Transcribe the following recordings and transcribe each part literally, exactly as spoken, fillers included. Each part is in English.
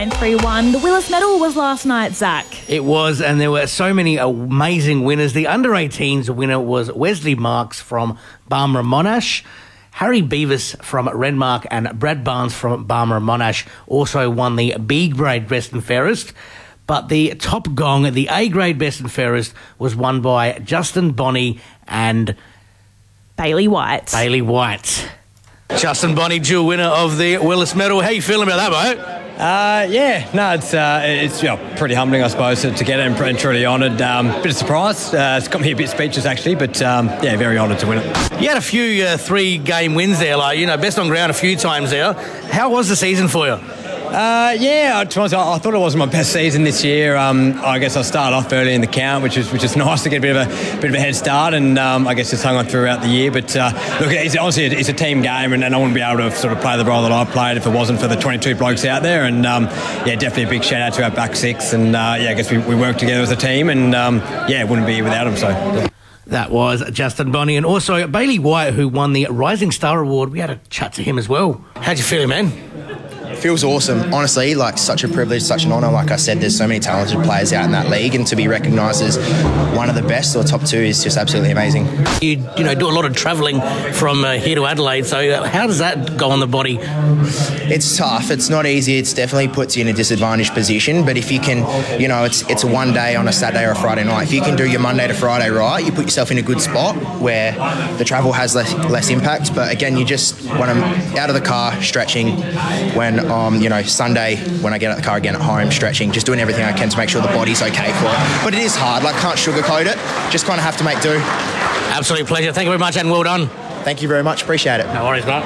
three one. The Willis Medal was last night, Zach. It was, and there were so many amazing winners. The under eighteens winner was Wesley Marks from Barmera Monash. Harry Beavis from Renmark and Brad Barnes from Barmera Monash also won the B-grade best and fairest. But the top gong, the A-grade best and fairest, was won by Justin Bonney and Bailey White. Bailey White. Justin Bonney, dual winner of the Willis Medal. How you feeling about that, mate? Uh, yeah, no, it's uh, it's you know, pretty humbling, I suppose, to, to get it and, and truly honoured. Um, bit of surprise. Uh, it's got me a bit speechless, actually, but um, yeah, very honoured to win it. You had a few uh, three-game wins there, like, you know, best on ground a few times there. How was the season for you? Uh, yeah, to be honest, I, I thought it wasn't my best season this year. Um, I guess I started off early in the count, which is which is nice to get a bit of a bit of a head start, and um, I guess just hung on throughout the year. But uh, look, it's honestly it's a team game, and, and I wouldn't be able to sort of play the role that I played if it wasn't for the twenty-two blokes out there. And um, yeah, definitely a big shout out to our back six, and uh, yeah, I guess we, we worked together as a team, and um, yeah, wouldn't be without them. So. Yeah. That was Justin Bonney, and also Bailey White, who won the Rising Star Award. We had a chat to him as well. How'd you feel, man? Feels awesome, honestly, like such a privilege, such an honour. Like I said, there's so many talented players out in that league, and to be recognised as one of the best or top two is just absolutely amazing. You you know do a lot of travelling from uh, here to Adelaide, so uh, how does that go on the body? It's tough. It's not easy. It's definitely puts you in a disadvantaged position. But if you can, you know, it's it's a one day on a Saturday or a Friday night. If you can do your Monday to Friday right, you put yourself in a good spot where the travel has less less impact. But again, you just when I'm out of the car stretching, when Um, you know, Sunday when I get out of the car again at home, stretching, just doing everything I can to make sure the body's okay for it. But it is hard, like can't sugarcoat it, just kind of have to make do. Absolute pleasure. Thank you very much and well done. Thank you very much, appreciate it. No worries, mate.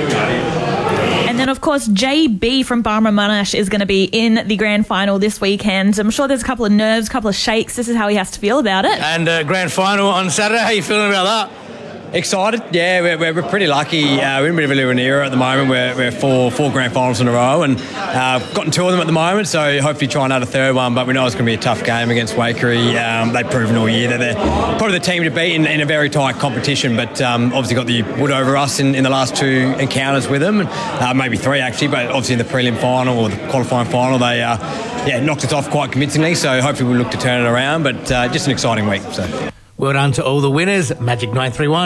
And then, of course, J B from Barmera Monash is going to be in the grand final this weekend. I'm sure there's a couple of nerves, a couple of shakes. This is how he has to feel about it. And uh, grand final on Saturday. How are you feeling about that? Excited, yeah, we're, we're pretty lucky. Uh, we're in a bit of a little era at the moment. We're, we're four four grand finals in a row, and uh, gotten two of them at the moment, so hopefully try another third one, but we know it's going to be a tough game against Waikerie. Um, they've proven all year that they're probably the team to beat in, in a very tight competition, but um, obviously got the wood over us in, in the last two encounters with them, and, uh, maybe three actually, but obviously in the prelim final or the qualifying final, they uh, yeah knocked us off quite convincingly, so hopefully we'll look to turn it around, but uh, just an exciting week. So. Well done to all the winners. Magic nine three one.